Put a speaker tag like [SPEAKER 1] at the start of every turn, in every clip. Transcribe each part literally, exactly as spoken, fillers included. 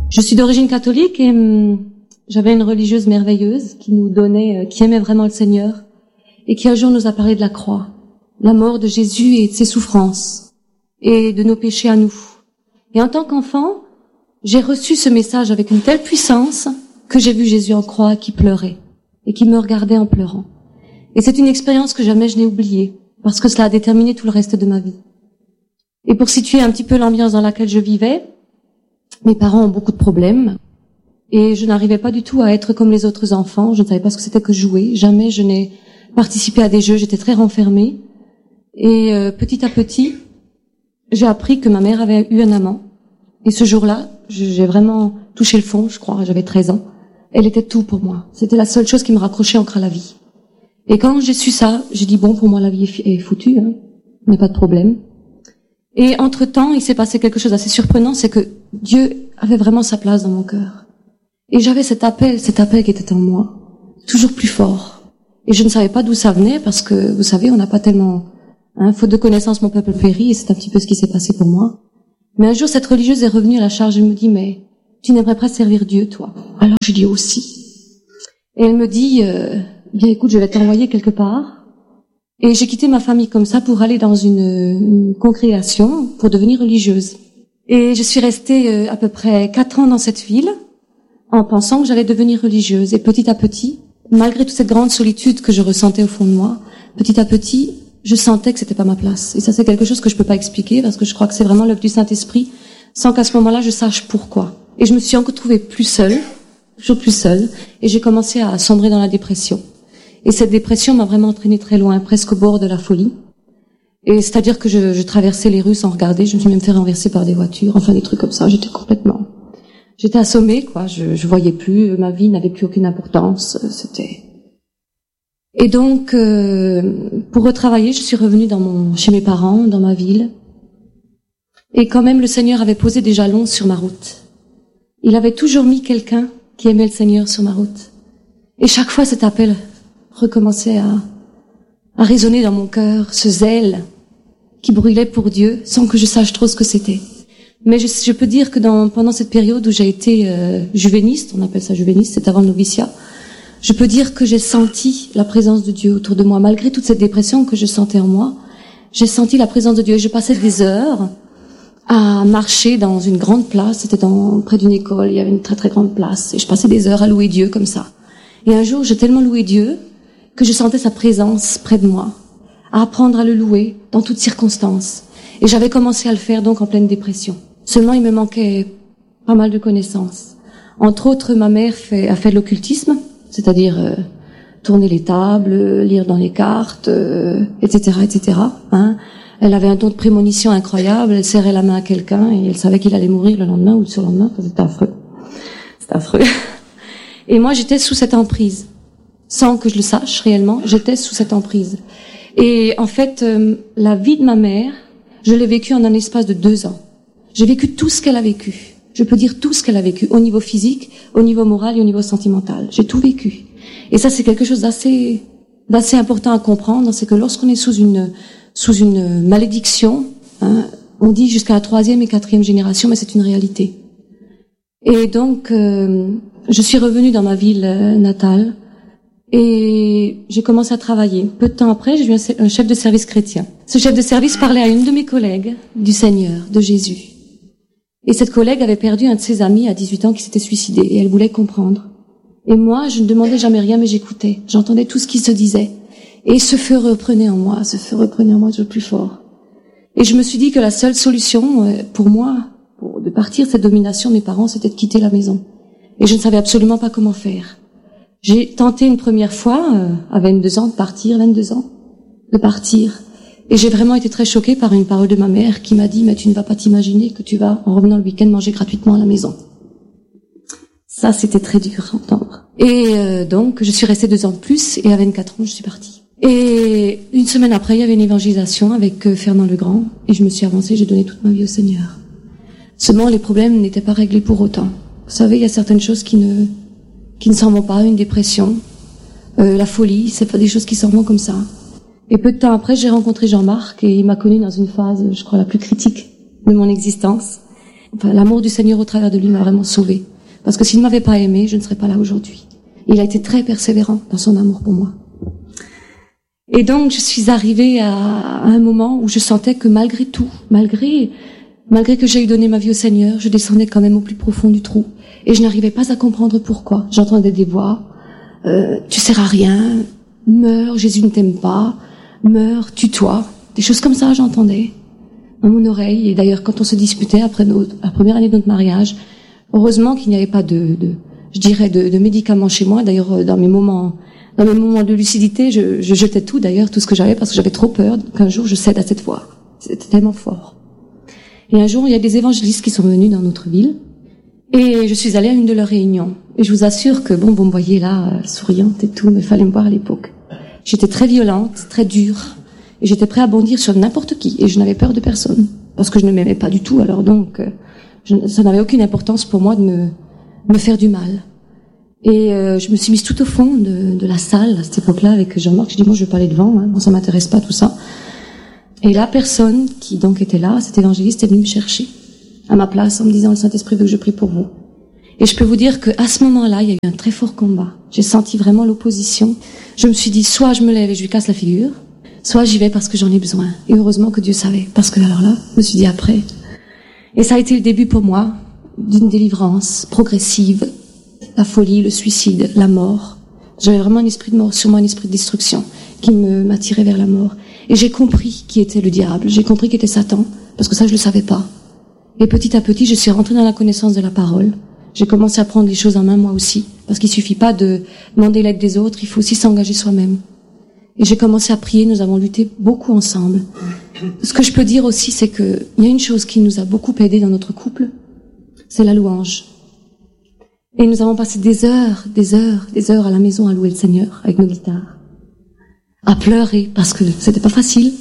[SPEAKER 1] Je suis d'origine catholique et hum, j'avais une religieuse merveilleuse qui nous donnait, euh, qui aimait vraiment le Seigneur et qui un jour nous a parlé de la croix, la mort de Jésus et de ses souffrances et de nos péchés à nous. Et en tant qu'enfant, j'ai reçu ce message avec une telle puissance que j'ai vu Jésus en croix qui pleurait et qui me regardait en pleurant. Et c'est une expérience que jamais je n'ai oubliée parce que cela a déterminé tout le reste de ma vie. Et pour situer un petit peu l'ambiance dans laquelle je vivais, mes parents ont beaucoup de problèmes et je n'arrivais pas du tout à être comme les autres enfants. Je ne savais pas ce que c'était que jouer. Jamais je n'ai participé à des jeux. J'étais très renfermée. Et euh, petit à petit, j'ai appris que ma mère avait eu un amant. Et ce jour-là, j'ai vraiment touché le fond, je crois. J'avais treize ans. Elle était tout pour moi. C'était la seule chose qui me raccrochait encore à la vie. Et quand j'ai su ça, j'ai dit bon, pour moi la vie est foutue. Hein. Il n'y a pas de problème. Et entre-temps, il s'est passé quelque chose d'assez surprenant, c'est que Dieu avait vraiment sa place dans mon cœur. Et j'avais cet appel, cet appel qui était en moi, toujours plus fort. Et je ne savais pas d'où ça venait, parce que, vous savez, on n'a pas tellement... Hein, faute de connaissance, mon peuple périt, et c'est un petit peu ce qui s'est passé pour moi. Mais un jour, cette religieuse est revenue à la charge et me dit, mais tu n'aimerais pas servir Dieu, toi? Alors je dis aussi. Et elle me dit, euh, bien écoute, je vais t'envoyer quelque part. Et j'ai quitté ma famille comme ça pour aller dans une, une congrégation pour devenir religieuse. Et je suis restée euh, à peu près quatre ans dans cette ville en pensant que j'allais devenir religieuse. Et petit à petit, malgré toute cette grande solitude que je ressentais au fond de moi, petit à petit, je sentais que c'était pas ma place. Et ça, c'est quelque chose que je peux pas expliquer parce que je crois que c'est vraiment l'œuvre du Saint-Esprit sans qu'à ce moment-là, je sache pourquoi. Et je me suis encore trouvée plus seule, toujours plus seule, et j'ai commencé à sombrer dans la dépression. Et cette dépression m'a vraiment entraînée très loin, presque au bord de la folie. Et c'est-à-dire que je, je traversais les rues sans regarder, je me suis même fait renverser par des voitures, enfin des trucs comme ça. J'étais complètement, j'étais assommée, quoi. Je, je voyais plus, ma vie n'avait plus aucune importance. C'était. Et donc, euh, pour retravailler, je suis revenue dans mon, chez mes parents, dans ma ville. Et quand même, le Seigneur avait posé des jalons sur ma route. Il avait toujours mis quelqu'un qui aimait le Seigneur sur ma route. Et chaque fois, cet appel recommençait à, à résonner dans mon cœur, ce zèle qui brûlait pour Dieu sans que je sache trop ce que c'était. Mais je, je peux dire que dans, pendant cette période où j'ai été euh, juvéniste, on appelle ça juvéniste, c'est avant le noviciat, je peux dire que j'ai senti la présence de Dieu autour de moi. Malgré toute cette dépression que je sentais en moi, j'ai senti la présence de Dieu. Et je passais des heures à marcher dans une grande place, c'était dans, près d'une école, il y avait une très très grande place, et je passais des heures à louer Dieu comme ça. Et un jour, j'ai tellement loué Dieu que je sentais sa présence près de moi, à apprendre à le louer dans toutes circonstances. Et j'avais commencé à le faire donc en pleine dépression. Seulement, il me manquait pas mal de connaissances. Entre autres, ma mère fait, a fait de l'occultisme, c'est-à-dire euh, tourner les tables, lire dans les cartes, euh, et cetera, et cetera. Hein. Elle avait un don de prémonition incroyable, elle serrait la main à quelqu'un et elle savait qu'il allait mourir le lendemain ou le surlendemain. C'était affreux. C'était affreux. Et moi, j'étais sous cette emprise. Sans que je le sache réellement, j'étais sous cette emprise. Et en fait, euh, la vie de ma mère, je l'ai vécue en un espace de deux ans. J'ai vécu tout ce qu'elle a vécu. Je peux dire tout ce qu'elle a vécu, au niveau physique, au niveau moral et au niveau sentimental. J'ai tout vécu. Et ça, c'est quelque chose d'assez, d'assez important à comprendre, c'est que lorsqu'on est sous une, sous une malédiction, hein, on dit jusqu'à la troisième et quatrième génération, mais c'est une réalité. Et donc, euh, je suis revenue dans ma ville euh, natale et j'ai commencé à travailler. Peu de temps après, j'ai eu un, un chef de service chrétien. Ce chef de service parlait à une de mes collègues du Seigneur, de Jésus. Et cette collègue avait perdu un de ses amis à dix-huit ans qui s'était suicidé et elle voulait comprendre. Et moi, je ne demandais jamais rien, mais j'écoutais. J'entendais tout ce qui se disait. Et ce feu reprenait en moi, ce feu reprenait en moi toujours plus fort. Et je me suis dit que la seule solution pour moi, pour de partir de cette domination de mes parents, c'était de quitter la maison. Et je ne savais absolument pas comment faire. J'ai tenté une première fois, euh, à vingt-deux ans, de partir, vingt-deux ans, de partir. Et j'ai vraiment été très choquée par une parole de ma mère qui m'a dit « Mais tu ne vas pas t'imaginer que tu vas, en revenant le week-end, manger gratuitement à la maison. » Ça, c'était très dur à entendre. Et euh, donc, je suis restée deux ans de plus, et à vingt-quatre ans, je suis partie. Et une semaine après, il y avait une évangélisation avec euh, Fernand Legrand, et je me suis avancée, j'ai donné toute ma vie au Seigneur. Seulement, les problèmes n'étaient pas réglés pour autant. Vous savez, il y a certaines choses qui ne qui ne s'en vont pas, une dépression, euh, la folie, c'est pas des choses qui s'en vont comme ça. Et peu de temps après, j'ai rencontré Jean-Marc et il m'a connue dans une phase, je crois, la plus critique de mon existence. enfin, l'amour du Seigneur au travers de lui m'a vraiment sauvée. Parce que s'il ne m'avait pas aimé, je ne serais pas là aujourd'hui. Il a été très persévérant dans son amour pour moi. Et donc, je suis arrivée à, à un moment où je sentais que malgré tout, malgré, malgré que j'ai eu donné ma vie au Seigneur, je descendais quand même au plus profond du trou. Et je n'arrivais pas à comprendre pourquoi. J'entendais des voix, euh, tu sers à rien, meurs, Jésus ne t'aime pas, meurs, tue-toi. Des choses comme ça, j'entendais dans mon oreille. Et d'ailleurs, quand on se disputait après notre, la première année de notre mariage, heureusement qu'il n'y avait pas de, de je dirais, de, de médicaments chez moi. D'ailleurs, dans mes moments, dans mes moments de lucidité, je, je jetais tout, d'ailleurs, tout ce que j'avais, parce que j'avais trop peur qu'un jour je cède à cette voix. C'était tellement fort. Et un jour, il y a des évangélistes qui sont venus dans notre ville, et je suis allée à une de leurs réunions. Et je vous assure que, bon, vous me voyez là, euh, souriante et tout, mais il fallait me voir à l'époque. J'étais très violente, très dure, et j'étais prête à bondir sur n'importe qui, et je n'avais peur de personne, parce que je ne m'aimais pas du tout, alors donc, euh, je, ça n'avait aucune importance pour moi de me, me faire du mal. Et euh, je me suis mise tout au fond de, de la salle, à cette époque-là, avec Jean-Marc. Je dis, moi, je veux pas aller devant, hein, moi, ça m'intéresse pas, tout ça. Et la personne qui donc était là, cet évangéliste, est venue me chercher à ma place en me disant, le Saint-Esprit veut que je prie pour vous. Et je peux vous dire qu'à ce moment-là, il y a eu un très fort combat. J'ai senti vraiment l'opposition. Je me suis dit, soit je me lève et je lui casse la figure, soit j'y vais parce que j'en ai besoin. Et heureusement que Dieu savait, parce que alors là, je me suis dit après. Et ça a été le début pour moi d'une délivrance progressive, la folie, le suicide, la mort. J'avais vraiment un esprit de mort, sûrement un esprit de destruction qui me m'attirait vers la mort. Et j'ai compris qui était le diable, j'ai compris qui était Satan, parce que ça je le savais pas. Et petit à petit, je suis rentrée dans la connaissance de la parole. J'ai commencé à prendre les choses en main moi aussi, parce qu'il suffit pas de demander l'aide des autres, il faut aussi s'engager soi-même. Et j'ai commencé à prier, nous avons lutté beaucoup ensemble. Ce que je peux dire aussi, c'est que il y a une chose qui nous a beaucoup aidé dans notre couple, c'est la louange. Et nous avons passé des heures, des heures, des heures à la maison à louer le Seigneur avec nos guitares, à pleurer parce que c'était pas facile.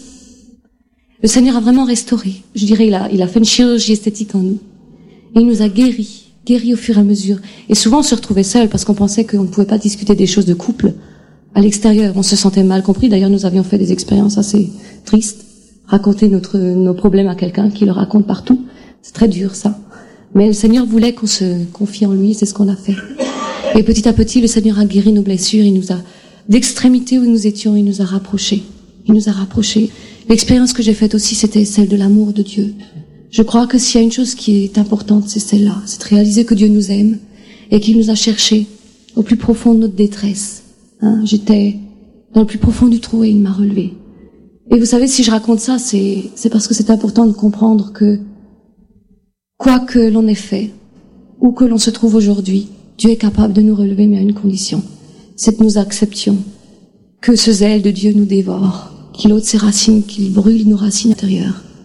[SPEAKER 1] Le Seigneur a vraiment restauré. Je dirais, il a, il a fait une chirurgie esthétique en nous. Et il nous a guéris, guéris au fur et à mesure. Et souvent, on se retrouvait seul parce qu'on pensait qu'on ne pouvait pas discuter des choses de couple à l'extérieur. On se sentait mal compris. D'ailleurs, nous avions fait des expériences assez tristes. Raconter notre, nos problèmes à quelqu'un qui le raconte partout. C'est très dur, ça. Mais le Seigneur voulait qu'on se confie en lui, c'est ce qu'on a fait. Et petit à petit, le Seigneur a guéri nos blessures, il nous a, d'extrémité où nous étions, il nous a rapprochés. Il nous a rapprochés. L'expérience que j'ai faite aussi, c'était celle de l'amour de Dieu. Je crois que s'il y a une chose qui est importante, c'est celle-là. C'est de réaliser que Dieu nous aime et qu'il nous a cherchés au plus profond de notre détresse. Hein, j'étais dans le plus profond du trou et il m'a relevé. Et vous savez, si je raconte ça, c'est, c'est parce que c'est important de comprendre que quoi que l'on ait fait, où que l'on se trouve aujourd'hui, Dieu est capable de nous relever, mais à une condition. C'est que nous acceptions que ce zèle de Dieu nous dévore, qu'il ôte ses racines, qu'il brûle nos racines intérieures.